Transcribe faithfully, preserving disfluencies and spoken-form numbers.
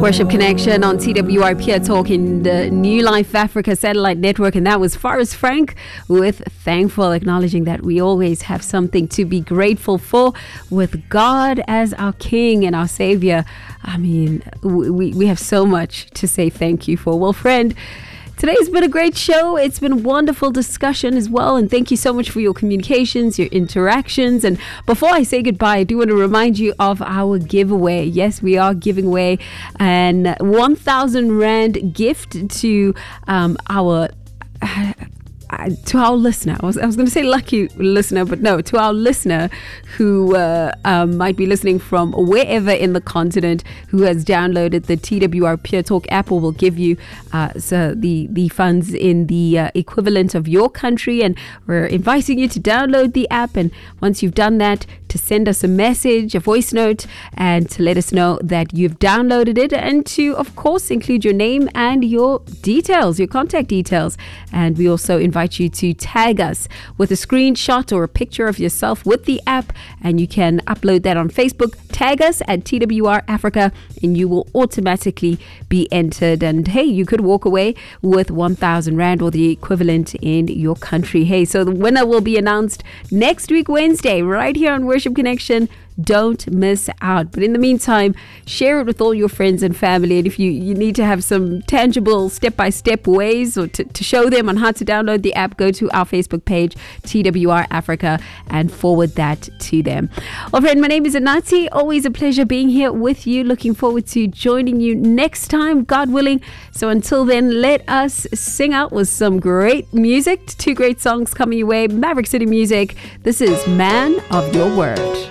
Worship Connection on T W R Pure Talk in the New Life Africa Satellite Network, and that was Forrest Frank with Thankful, acknowledging that we always have something to be grateful for with God as our King and our Savior. I mean, we, we have so much to say thank you for. Well, friend, today's been a great show. It's been a wonderful discussion as well. And thank you so much for your communications, your interactions. And before I say goodbye, I do want to remind you of our giveaway. Yes, we are giving away an one thousand Rand gift to um, our... Uh, to our listener. I was, I was going to say lucky listener, but no, to our listener who uh, um, might be listening from wherever in the continent, who has downloaded the T W R Pure Talk app, or will give you uh, so the, the funds in the uh, equivalent of your country. And we're inviting you to download the app. And once you've done that, to send us a message, a voice note, and to let us know that you've downloaded it, and to, of course, include your name and your details, your contact details. And we also invite you to tag us with a screenshot or a picture of yourself with the app, and you can upload that on Facebook. Tag us at T W R Africa, and you will automatically be entered. And hey, you could walk away with one thousand Rand or the equivalent in your country. Hey, so the winner will be announced next week, Wednesday, right here on Worship Connection. Don't miss out. But in the meantime, share it with all your friends and family. And if you, you need to have some tangible step-by-step ways or to, to show them on how to download the app, go to our Facebook page, T W R Africa, and forward that to them. Well, friend, my name is Anati. Always a pleasure being here with you. Looking forward to joining you next time, God willing. So until then, let us sing out with some great music. Two great songs coming your way. Maverick City Music. This is Man of Your Word.